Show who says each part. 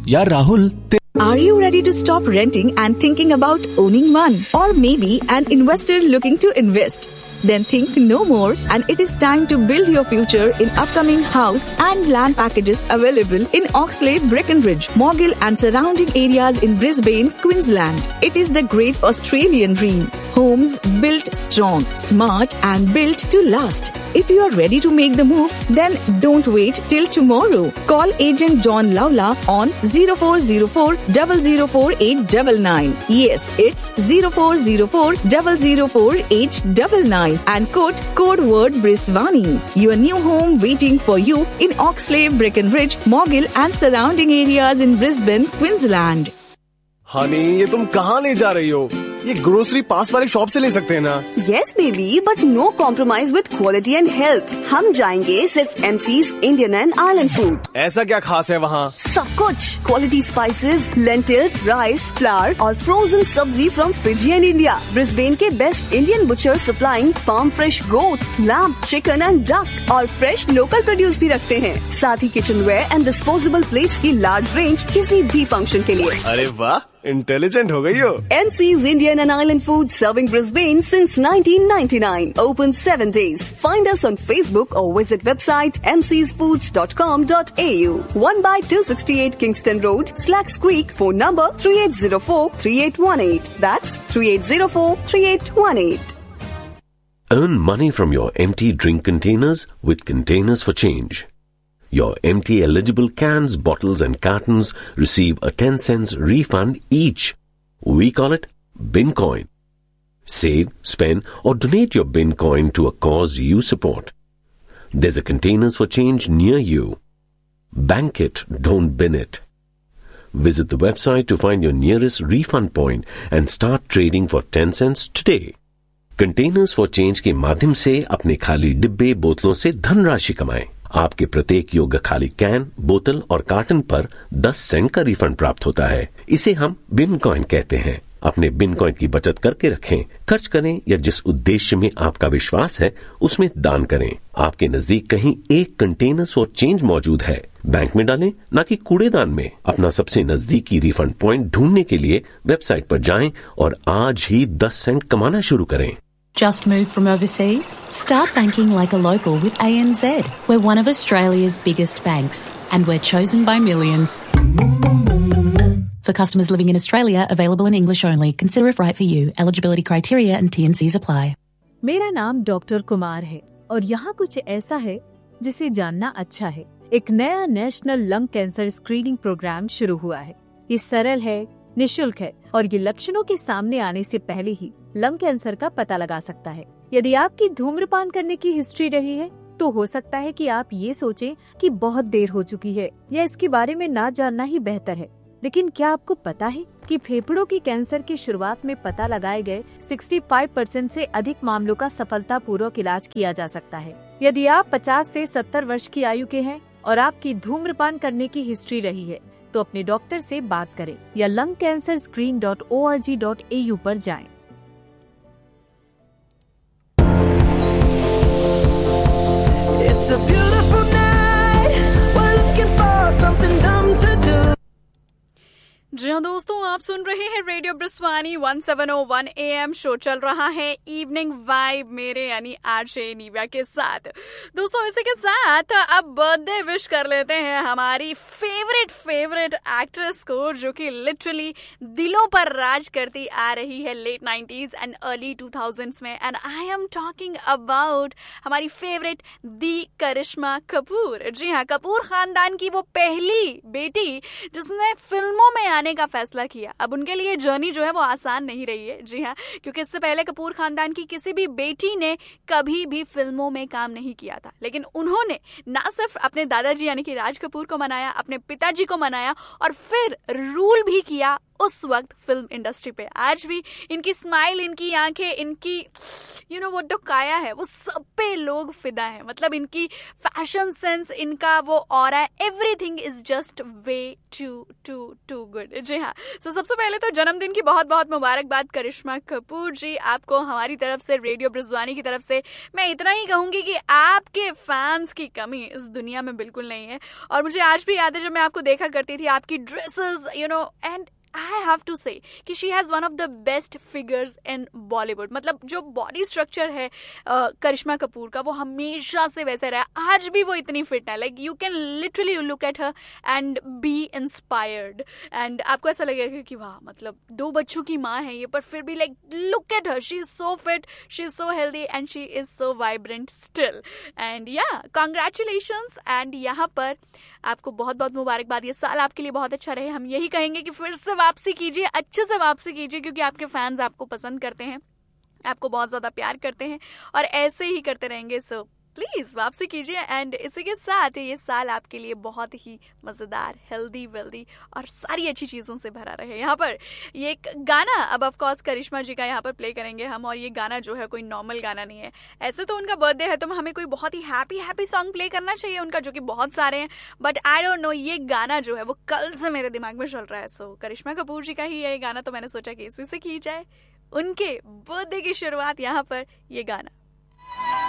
Speaker 1: यार Rahul,
Speaker 2: Are you ready to stop renting and thinking about owning one? Or maybe an investor looking to invest? Then think no more, and it is time to build your future in upcoming house and land packages available in Oxley, Breckenridge, Morgill and surrounding areas in Brisbane, Queensland. It is the great Australian dream. Homes built strong, smart and built to last. If you are ready to make the move, then don't wait till tomorrow. Call agent John Lawla on 0404 004 899. Yes, it's 0404 004 899. And quote code word Brisbane. Your new home waiting for you in Oxley, Breckenridge, Morgill and surrounding areas in Brisbane, Queensland.
Speaker 3: Honey, ये तुम कहाँ ले जा रही हो? ये grocery पास वाले shop से ले सकते हैं ना?
Speaker 4: Yes baby, but no compromise with quality and health. हम जाएंगे सिर्फ MC's Indian and Island Food.
Speaker 3: ऐसा क्या खास है वहाँ?
Speaker 4: सब कुछ quality spices, lentils, rice, flour और frozen सब्जी from Fiji and India. Brisbane के best Indian butcher supplying farm fresh goat, lamb, chicken and duck और fresh local produce भी रखते हैं. साथ ही kitchenware and disposable plates की large range किसी भी function के लिए.
Speaker 3: अरे वाह, इंटेलिजेंट हो गई हो.
Speaker 4: MC's Indian and Island Food serving Brisbane since 1999. Open 7 days. Find us on Facebook or visit website mcsfoods.com.au. 1/268 Kingston Road, Slacks Creek. Phone number 3804-3818. That's 3804-3818.
Speaker 5: Earn money from your empty drink containers with Containers for Change. Your empty eligible cans, bottles and cartons receive a 10 cents refund each. We call it Bin Coin. Save, spend or donate your Bin Coin to a cause you support. There's a Containers for Change near you. Bank it, don't bin it. Visit the website to find your nearest refund point and start trading for 10 cents today. Containers for Change के माध्यम से अपने खाली डिब्बे बोतलों से धनराशि कमाएं. आपके प्रत्येक योग्य खाली कैन, बोतल और कार्टन पर 10 सेंट का रिफंड प्राप्त होता है. इसे हम बिन कॉइन कहते हैं. अपने बिन कॉइन की बचत करके रखें, खर्च करें या जिस उद्देश्य में आपका विश्वास है उसमें दान करें. आपके नजदीक कहीं एक कंटेनर्स फॉर चेंज मौजूद है. बैंक में डालें, ना कि कूड़ेदान में. अपना सबसे नजदीकी रिफंड पॉइंट ढूंढने के लिए वेबसाइट पर जाएं और आज ही 10 सेंट कमाना शुरू करें.
Speaker 6: Just moved from overseas? Start banking like a local with ANZ. We're one of Australia's biggest banks and we're chosen by millions. For customers living in Australia, available in English only. Consider if right for you. Eligibility criteria and T&Cs apply.
Speaker 7: मेरा नाम doctor Kumar है और यहाँ कुछ ऐसा है जिसे जानना अच्छा है. एक नया national lung cancer screening programme शुरू हुआ है. ये सरल है, निशुल्क है और ये लक्षणों के सामने आने से पहले ही लंग कैंसर का पता लगा सकता है. यदि आपकी धूम्रपान करने की हिस्ट्री रही है तो हो सकता है कि आप ये सोचें कि बहुत देर हो चुकी है या इसके बारे में ना जानना ही बेहतर है. लेकिन क्या आपको पता है कि फेफड़ों की कैंसर की शुरुआत में पता लगाए गए 65% से अधिक मामलों का सफलतापूर्वक इलाज किया जा सकता है. यदि आप 50 से 70 वर्ष की आयु के हैं और आपकी धूम्रपान करने की हिस्ट्री रही है तो अपने डॉक्टर से बात करें या lungcancerscreen.org.au पर जाएं.
Speaker 8: It's a beautiful night. We're looking for something dumb to do.
Speaker 9: जी हाँ दोस्तों, आप सुन रहे हैं रेडियो ब्रिस्वानी 1701 AM. शो चल रहा है इवनिंग वाइब मेरे यानी आरजे निव्या के साथ. दोस्तों इसी के साथ अब बर्थडे विश कर लेते हैं हमारी फेवरेट एक्ट्रेस को, जो कि लिटरली दिलों पर राज करती आ रही है late 90s and early 2000s में. And I am talking about हमारी फेवरेट दी करिश्मा कपूर. जी हाँ, कपूर खानदान की वो पहली बेटी जिसने फिल्मों में आने का फैसला किया. अब उनके लिए जर्नी जो है वो आसान नहीं रही है. जी हाँ, क्योंकि इससे पहले कपूर खानदान की किसी भी बेटी ने कभी भी फिल्मों में काम नहीं किया था. लेकिन उन्होंने ना सिर्फ अपने दादाजी यानी कि राज कपूर को मनाया, अपने पिताजी को मनाया और फिर रूल भी किया उस वक्त फिल्म इंडस्ट्री पे। आज भी इनकी स्माइल, इनकी आंखें, इनकी वो जो काया है वो सब पे लोग फिदा है। मतलब इनकी फैशन सेंस, इनका वो aura, everything is just way to good. जी हाँ, तो सबसे पहले तो जन्मदिन की बहुत बहुत मुबारकबाद करिश्मा कपूर जी। आपको हमारी तरफ से, रेडियो ब्रिजवानी की तरफ से मैं इतना ही कहूंगी कि आपके फैंस की कमी इस दुनिया में बिल्कुल नहीं है। और मुझे आज भी याद है जब मैं आपको देखा करती थी, आपकी dresses and I have to say कि she has one of the best figures in Bollywood। मतलब जो बॉडी स्ट्रक्चर है करिश्मा कपूर का वो हमेशा से वैसे रहा। आज भी वो इतनी फिट है, like you can literally look at her and B inspired. And आपको ऐसा लगेगा कि वाह, मतलब 2 बच्चों की माँ है ये, पर फिर भी like look at her, she is so fit, she is so healthy and she is so vibrant still. And या कॉन्ग्रेचुलेशंस। एंड यहाँ पर आपको बहुत बहुत मुबारकबाद। ये साल आपके लिए बहुत अच्छा रहे। हम यही कहेंगे कि फिर से वापसी कीजिए, अच्छे से वापसी कीजिए, क्योंकि आपके फैंस आपको पसंद करते हैं, आपको बहुत ज्यादा प्यार करते हैं और ऐसे ही करते रहेंगे। सो प्लीज वापसी कीजिए। एंड इसी के साथ ये साल आपके लिए बहुत ही मजेदार, हेल्दी, वेल्दी और सारी अच्छी चीजों से भरा रहे। यहाँ पर ये एक गाना अब ऑफ कोर्स करिश्मा जी का यहाँ पर प्ले करेंगे हम। और ये गाना जो है कोई नॉर्मल गाना नहीं है। ऐसे तो उनका बर्थडे है तो हमें कोई बहुत ही हैप्पी सॉन्ग प्ले करना चाहिए उनका, जो कि बहुत सारे हैं, बट आई डोंट नो, ये गाना जो है वो कल से मेरे दिमाग में चल रहा है। सो करिश्मा कपूर जी का ही ये गाना, तो मैंने सोचा कि इसी से की जाए उनके बर्थडे की शुरुआत। यहाँ पर ये गाना